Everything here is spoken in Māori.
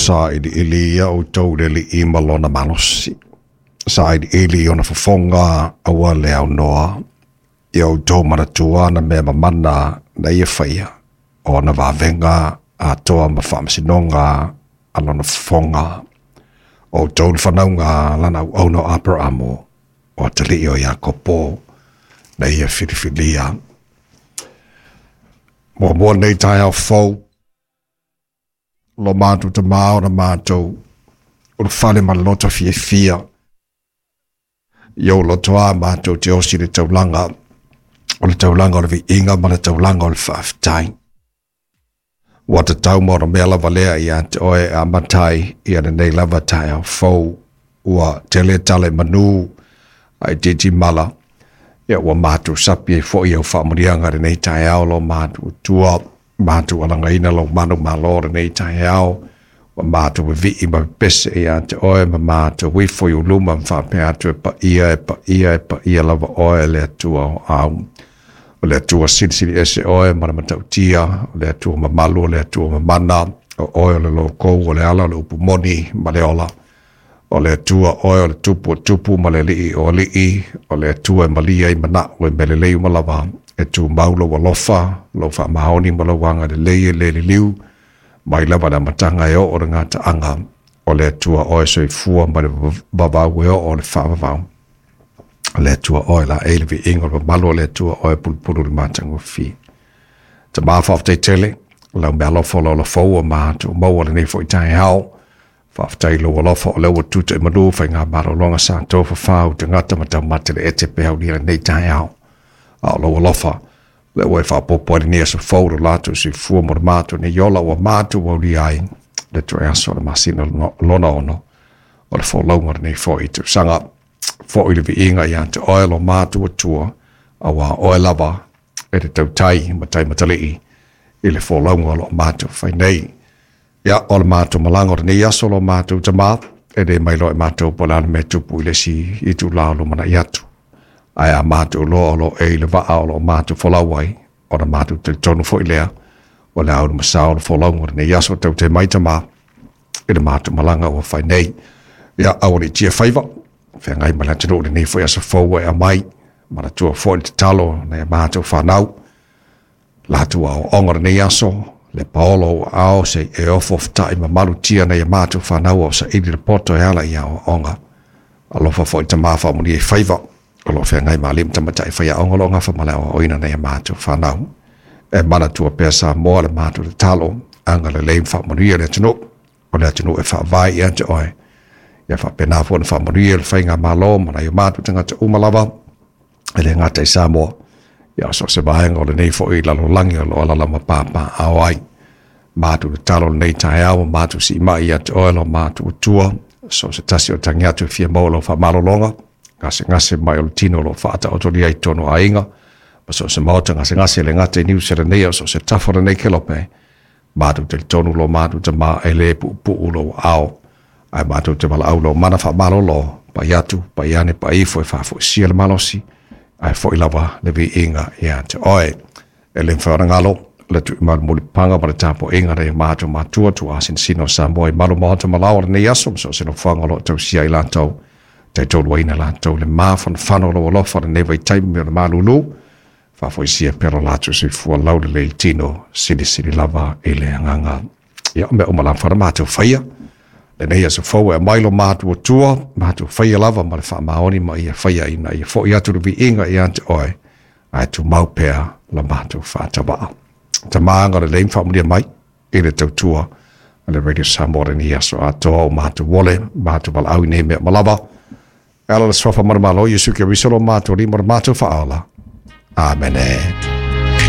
sa ili ia o tau reli I malona malosi. Sa ili ona fafonga awa leo noa. Ia o tau maratua na mea mamana na ia whaia. O na wavenga a toa mawhamasinonga alona fafonga. O tau whanaunga lana au no apra amo. O tali o ia kopo na ia whiriwhilia. Mua nei tai au fau. Lo mātou te mao na mātou. O le whale ma lota fia. Yo lo toa mātou te osi le taulanga. O le taulanga o le vi inga ma le taulanga o le whaaftai. Wata tau mora mea lava lea ia te oe a matai ia na nei lava tai au fau. Ua tele tale manu ai titi mala. Ia ua mātou sapi e fo i au whaamurianga re nei tai au lo mātou tua. Mātou alanga ina lo manu malore nei tai au. Wa mātou vi I ma pese ia te oe ma mātou wifo I uluma mwhapea atu e pa ia lava oe le atua o au. O le atua sirisiri ese oe mana matau tia. O le atua ma malu, o le atua ma mana. O oe o le lo kou, o le ala, o le upu moni, ma le ola. O le atua oe o le tupu ma le lii o lii. O le atua ma lia I mana o e mele leu ma lava. E tu maulo wa lofa mahoni ma lo wanga le leie le liu. Mai lava na matanga e o ngata anga. O le atua oe so I fua ma le babau e o le whaavavau. Le atua oe la elevi ingo le malo le atua oe pulpulu le matango fi. Ta mawhaf te tele. Lau mea lofo lo la fau o mātu. Maua le nefo I tai hao. Whaftai lo wa lofo o lewa tuta I manu. Whai ngā maro longa sa tofa whau. Te ngata matau mate le ete pehau ni le nei tai hao. Ao lo lofa le we fa popo ni esa foro lato si fu mo mato ni yola wa mato wa li ai le traso le masino lona ono o le fo longa ni fo I tu sanga fo I le vi inga ia te oil o mato tua awa oil lava e te tau tai matali I le fo longa lo mato fai nei ia o le mato malanga ni aso lo mato te ma e de mai lo mato pola me tupu I le si I tu la lo mana iatu ai a mātou lo e le waa o lo mātou wholawai o na mātou te tonu fo I lea o le au na masao na wholau ne yaso tau te maita mā e le mātou malanga o whai nei ia au ni tia whaiva whea ngai mala tino le nei fo asa fau e a mai mana tua fo I te talo na mātou whanau lātou au ongora ne yaso le paolo au se e ofo ftai ma malu tia na mātou whanau o sa ili le poto e ala ia o onga alofa fo I te mawha muni e whaiva o lo whea ngai maalim tamata e whaia ongolo ngā whamala o oina nei a mātou whanau. E mana tua pesa moa le mātou le talo, anga le leim whamoria le tino, o le tino e whaavai I ante oe. Ia whapenafo na whamoria le whainga malo, mana I mātou tangata umalawa, e le ngata I Samoa. Ia so se vahenga o le nei fo I lalo langi o lo alala mapapa ao ai. Mātou le talo le nei tae au, mātou si mai I ante oe lo mātou tua, so se tasi o tangiatu fia mo lo whamalolonga, ngase mai o tino lo whaata o tori ai tono a inga. Ma so se mauta ngase le ngate niu se renea so se tafora nei kelope. Mātou te tonu lo mātou te maa e le pu ulo ao. Ai mātou te mala au lo mana wha malo lo. Pa iatu, pa iane, pa ifo e whafo I sia le malosi. Ai fo I lava le vi inga I ante oe. E le mwhara ngalo, le tu I malu muli panga ma le tapo inga re mātou mātua tu asin sino sa moe malu mahata malawa nei asom so se no whangalo tau sia I lantau. Te tolu aina lātou le māwhan whano lo alofa le newa I taimi o le mālulu. Whafo I sia pero lātou si fua laude le tino siri lava I le anganga. Ia me o malam whara mātou whaia. Le neia se fau e mailo mātou o tua. Mātou whaia lava ma le wha maoni ma ia whaia ina. Ia fo I atu vi inga I ante oe. Ai tu maupea la mātou whātawaa. Ta maanga le leim whamuria mai. I le tau tua. Le Radio Samoa ni aso atoa o mātou wole. Mātou wala au I nei mea malava. Ala le swafa marmalo Yesu ke risolo mātou li marmatou fa'ala. Amen.